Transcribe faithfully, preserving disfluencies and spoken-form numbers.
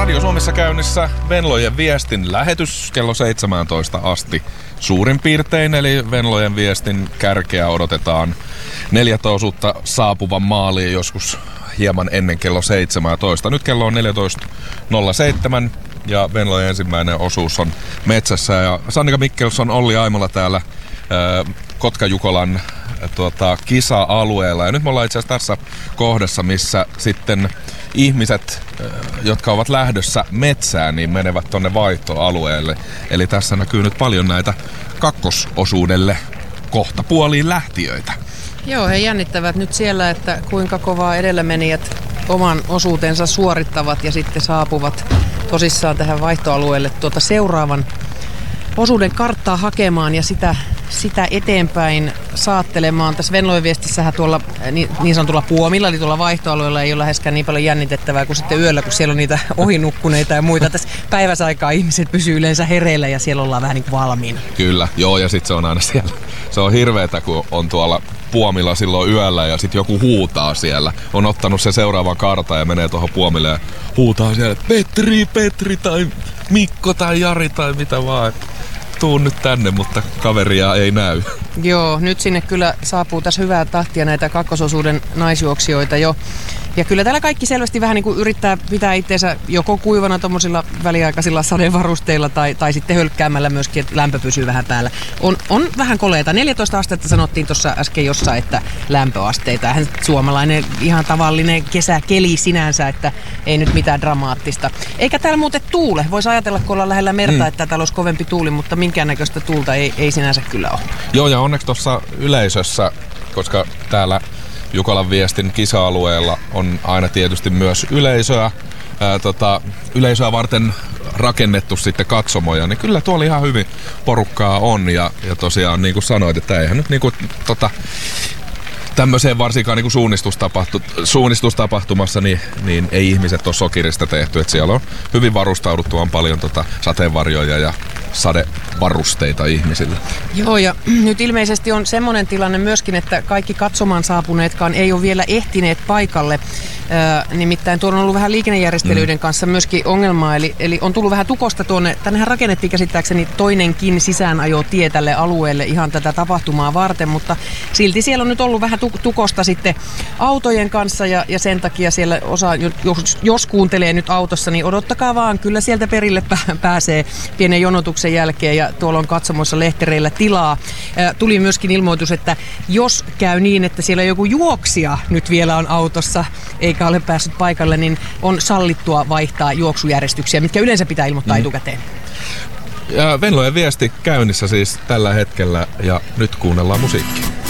Radio Suomessa käynnissä Venlojen viestin lähetys kello seitsemäntoista asti suurin piirtein, eli Venlojen viestin kärkeä odotetaan neljättä osuutta saapuvan maaliin joskus hieman ennen kello seitsemäntoista. Nyt kello on neljätoista nolla seitsemän ja Venlojen ensimmäinen osuus on metsässä ja Sannika Mikkelsson, Olli Aimola täällä ää, Kotka-Jukolan tuota, kisa-alueella. Ja nyt me ollaan itse asiassa tässä kohdassa, missä sitten ihmiset, jotka ovat lähdössä metsään, niin menevät tonne vaihtoalueelle. Eli tässä näkyy nyt paljon näitä kakkososuudelle kohta puoliin lähtiöitä. Joo, he jännittävät nyt siellä, että kuinka kovaa edellämenijät oman osuutensa suorittavat ja sitten saapuvat tosissaan tähän vaihtoalueelle tuota seuraavan osuuden karttaa hakemaan ja sitä, sitä eteenpäin saattelemaan. Tässä Venlojen viestissähän tuolla niin, niin sanotulla puomilla, eli tuolla vaihtoalueella ei ole läheskään niin paljon jännitettävää kuin sitten yöllä, kun siellä on niitä ohinukkuneita ja muita. Tässä päiväsaikaa ihmiset pysyy yleensä hereillä ja siellä ollaan vähän niin kuin valmiina. Kyllä, joo, ja sitten se on aina siellä. Se on hirveetä, kun on tuolla puomilla silloin yöllä ja sitten joku huutaa siellä. On ottanut se seuraavan kartan ja menee tuohon puomille ja huutaa siellä, että Petri, Petri tai Mikko tai Jari tai mitä vaan. Tuun nyt tänne, mutta kaveria ei näy. Joo, nyt sinne kyllä saapuu tässä hyvää tahtia näitä kakkososuuden naisjuoksijoita jo. Ja kyllä täällä kaikki selvästi vähän niin kuin yrittää pitää itseensä joko kuivana tommosilla väliaikaisilla sadevarusteilla tai, tai sitten hölkkäämällä myöskin, että lämpö pysyy vähän päällä. On, on vähän koleita. neljätoista astetta sanottiin tuossa äsken jossain, että lämpöasteita. Eihän suomalainen ihan tavallinen kesäkeli sinänsä, että ei nyt mitään dramaattista. Eikä täällä muuten tuule. Voisi ajatella, kun ollaan lähellä merta, mm. että täällä olisi kovempi tuuli, mutta minkäännäköistä tuulta ei, ei sinänsä kyllä ole. Joo, ja onneksi tuossa yleisössä, koska täällä Jukolan viestin kisa-alueella on aina tietysti myös yleisöä, ää, tota, yleisöä varten rakennettu sitten katsomoja, niin kyllä tuolla ihan hyvin porukkaa on ja, ja tosiaan niin kuin sanoit, että eihän nyt niin kuin, tota, tämmöiseen varsinkaan niin suunnistustapahtu, suunnistustapahtumassa niin, niin ei ihmiset ole sokirista tehty, että siellä on hyvin varustauduttu, on paljon tota satevarjoja ja sadevarusteita ihmisille. Joo, ja nyt ilmeisesti on semmoinen tilanne myöskin, että kaikki katsomaan saapuneetkaan ei ole vielä ehtineet paikalle. Ö, nimittäin tuolla on ollut vähän liikennejärjestelyiden mm. kanssa myöskin ongelmaa, eli, eli on tullut vähän tukosta tuonne. Tännehän rakennettiin käsittääkseni toinenkin sisäänajotie tälle alueelle ihan tätä tapahtumaa varten, mutta silti siellä on nyt ollut vähän tukosta sitten autojen kanssa ja, ja sen takia siellä osa, jos, jos kuuntelee nyt autossa, niin odottakaa vaan, kyllä sieltä perille pääsee pienen jonotuksen jälkeen ja tuolla on katsomoissa lehtereillä tilaa. Ä, tuli myöskin ilmoitus, että jos käy niin, että siellä joku juoksija nyt vielä on autossa eikä ole päässyt paikalle, niin on sallittua vaihtaa juoksujärjestyksiä, mitkä yleensä pitää ilmoittaa mm. etukäteen. Ja Venlojen viesti käynnissä siis tällä hetkellä ja nyt kuunnellaan musiikkia.